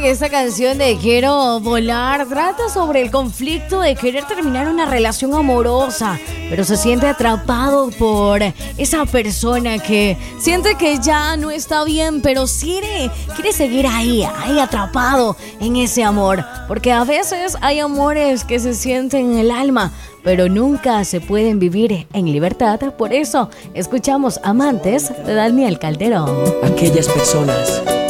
que esta canción de Quiero Volar trata sobre el conflicto de querer terminar una relación amorosa, pero se siente atrapado por esa persona que siente que ya no está bien, pero quiere seguir ahí atrapado en ese amor, porque a veces hay amores que se sienten en el alma, pero nunca se pueden vivir en libertad. Por eso escuchamos Amantes de Daniel Calderón. Aquellas personas